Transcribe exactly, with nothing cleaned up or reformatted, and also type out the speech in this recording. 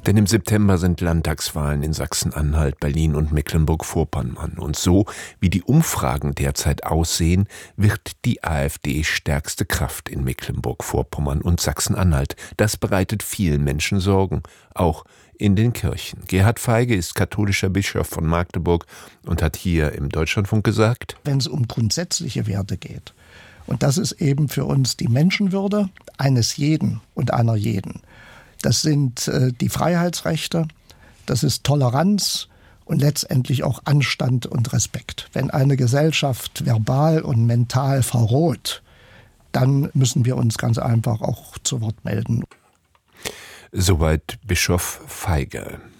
Denn im September sind Landtagswahlen in Sachsen-Anhalt, Berlin und Mecklenburg-Vorpommern. Und so, wie die Umfragen derzeit aussehen, wird die AfD stärkste Kraft in Mecklenburg-Vorpommern und Sachsen-Anhalt. Das bereitet vielen Menschen Sorgen, auch in den Kirchen. Gerhard Feige ist katholischer Bischof von Magdeburg und hat hier im Deutschlandfunk gesagt: Wenn es um grundsätzliche Werte geht, und das ist eben für uns die Menschenwürde eines jeden und einer jeden. Das sind äh, die Freiheitsrechte, das ist Toleranz und letztendlich auch Anstand und Respekt. Wenn eine Gesellschaft verbal und mental verroht, dann müssen wir uns ganz einfach auch zu Wort melden. Soweit Bischof Feige.